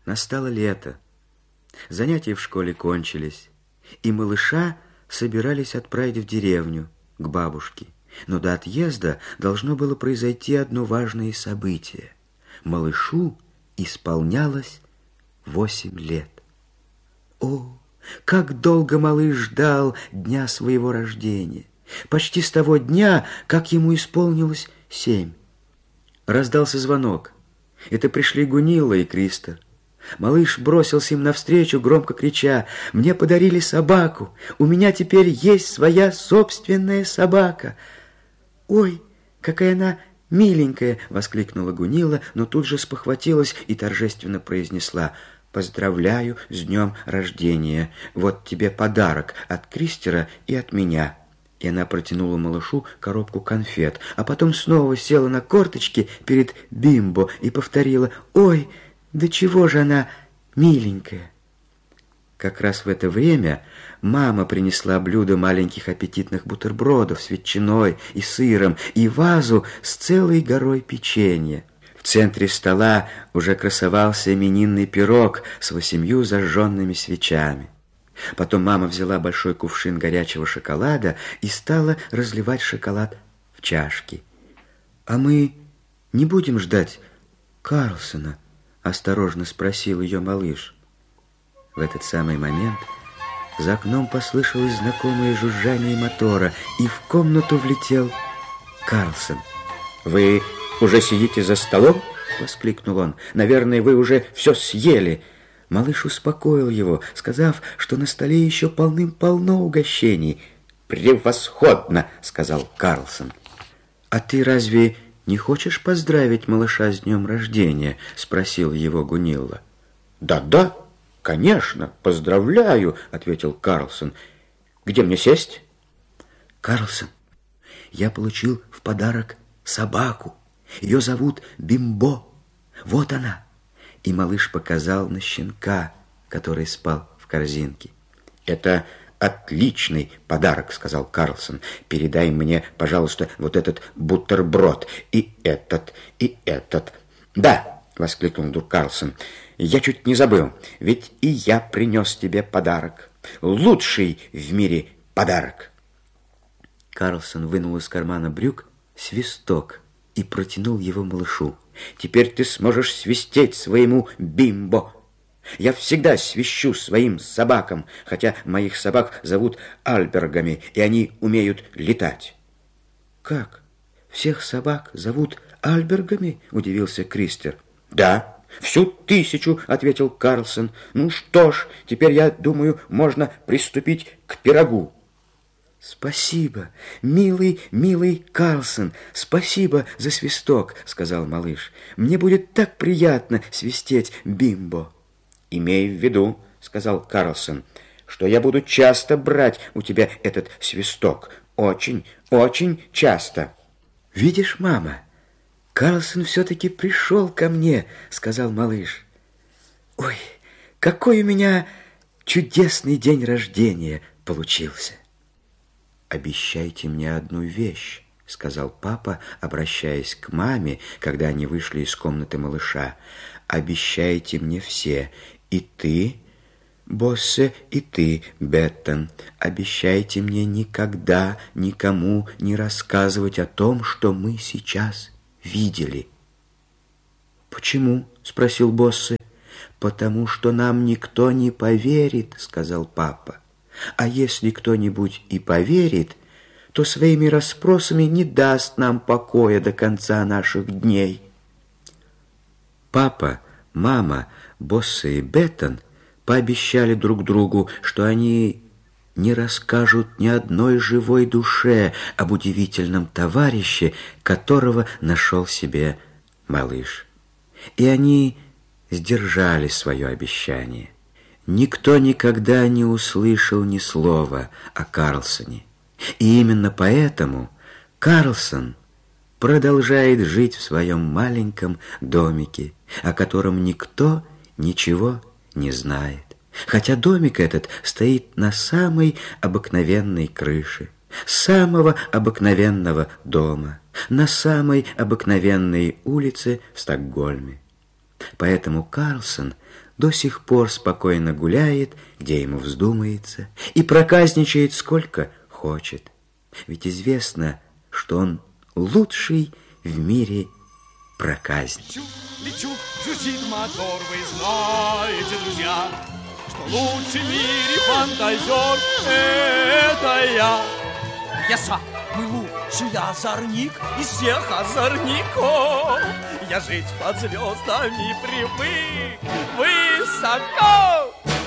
Настало лето. Занятия в школе кончились, и малыша собирались отправить в деревню, к бабушке. Но до отъезда должно было произойти одно важное событие. Малышу исполнялось 8 лет. О, как долго малыш ждал дня своего рождения! Почти с того дня, как ему исполнилось 7. Раздался звонок. Это пришли Гунилла и Кристер. Малыш бросился им навстречу, громко крича: «Мне подарили собаку! У меня теперь есть своя собственная собака!» «Ой, какая она миленькая!» — воскликнула Гунилла, но тут же спохватилась и торжественно произнесла: «Поздравляю с днем рождения! Вот тебе подарок от Кристера и от меня!» И она протянула малышу коробку конфет, а потом снова села на корточки перед Бимбо и повторила: «Ой, да чего же она миленькая!» Как раз в это время мама принесла блюдо маленьких аппетитных бутербродов с ветчиной и сыром и вазу с целой горой печенья. В центре стола уже красовался именинный пирог с 8 зажженными свечами. Потом мама взяла большой кувшин горячего шоколада и стала разливать шоколад в чашки. «А мы не будем ждать Карлсона?» — осторожно спросил ее малыш. В этот самый момент за окном послышалось знакомое жужжание мотора, и в комнату влетел Карлсон. «Вы уже сидите за столом?» — воскликнул он. «Наверное, вы уже все съели». Малыш успокоил его, сказав, что на столе еще полным-полно угощений. «Превосходно!» — сказал Карлсон. «А ты разве не хочешь поздравить малыша с днем рождения?» — спросил его Гунилла. «Да-да, конечно, поздравляю!» — ответил Карлсон. «Где мне сесть?» «Карлсон, я получил в подарок собаку. Ее зовут Бимбо. Вот она». И малыш показал на щенка, который спал в корзинке. «Это отличный подарок», — сказал Карлсон. «Передай мне, пожалуйста, вот этот бутерброд, и этот, и этот». «Да», — воскликнул вдруг Карлсон, — «я чуть не забыл, ведь и я принес тебе подарок. Лучший в мире подарок». Карлсон вынул из кармана брюк свисток и протянул его малышу. «Теперь ты сможешь свистеть своему Бимбо. Я всегда свищу своим собакам, хотя моих собак зовут Альбергами, и они умеют летать». «Как? Всех собак зовут Альбергами?» — удивился Кристер. «Да, всю 1000, — ответил Карлсон. Ну что ж, теперь, я думаю, можно приступить к пирогу». «Спасибо, милый, милый Карлсон, спасибо за свисток», — сказал малыш. «Мне будет так приятно свистеть Бимбо». «Имей в виду, — сказал Карлсон, — что я буду часто брать у тебя этот свисток. Очень, очень часто». «Видишь, мама, Карлсон все-таки пришел ко мне», — сказал малыш. «Ой, какой у меня чудесный день рождения получился». «Обещайте мне одну вещь», — сказал папа, обращаясь к маме, когда они вышли из комнаты малыша. «Обещайте мне все, и ты, Боссе, и ты, Беттон. Обещайте мне никогда никому не рассказывать о том, что мы сейчас видели». «Почему?» — спросил Боссе. «Потому что нам никто не поверит», — сказал папа. «А если кто-нибудь и поверит, то своими расспросами не даст нам покоя до конца наших дней». Папа, мама, Боссе и Беттон пообещали друг другу, что они не расскажут ни одной живой душе об удивительном товарище, которого нашел себе малыш. И они сдержали свое обещание. Никто никогда не услышал ни слова о Карлсоне. И именно поэтому Карлсон продолжает жить в своем маленьком домике, о котором никто ничего не знает. Хотя домик этот стоит на самой обыкновенной крыше, самого обыкновенного дома, на самой обыкновенной улице в Стокгольме. Поэтому Карлсон до сих пор спокойно гуляет, где ему вздумается, и проказничает сколько хочет. Ведь известно, что он лучший в мире проказник. Лечу, жужжит мотор, вы знаете, друзья, что лучший в мире фантазер — это я. Я сам, мой лучший озорник из всех озорников. Я жить под звездами привык высоко.